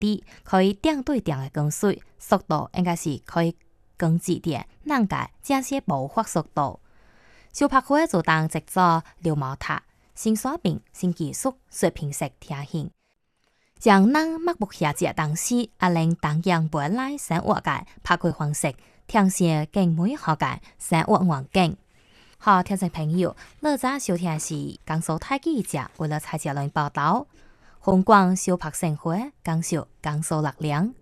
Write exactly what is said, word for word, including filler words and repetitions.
底，可以点对点的降水，速度应该是可以降至点能界这些无法速度。小拍花就当制作流毛塔，新刷屏、新技术、水平式贴现，将咱目目下只东西，啊令当样本来生活界拍开方式，呈现更美好界生活环境。好，听众朋友，你早收听的是江苏台记者为了蔡佳伦报道，宏观小拍生活，讲述江苏力量。